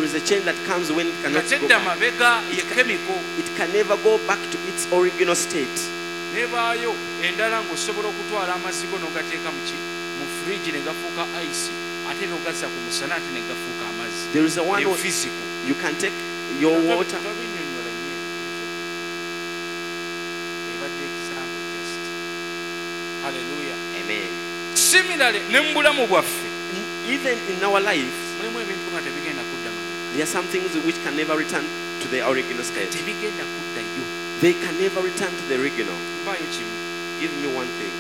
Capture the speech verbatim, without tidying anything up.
is a change that comes when it cannot go tedda back. mabega ye chemical It can never go back to its original state. nebaayo endala ng'osobola okutwala amazzi go n'ogateeka mu ki mu fridge ne gafuuka ice ate n'ogazza ku musana ate ne gafuuka amazzi. There is a one Eyo where physical. you can take your water. Tabinnyonnyola nnyo. Ebadde example just. Hallelujah. Amen. Similarly ne mu bulamu bwaffe Even in our life, mulimu ebintu nga tebigenda kudda mu there are some things which can never return to their original state. tebigenda kuddayo. They can never return to the original. Mpaayo kimu. Give me one thing.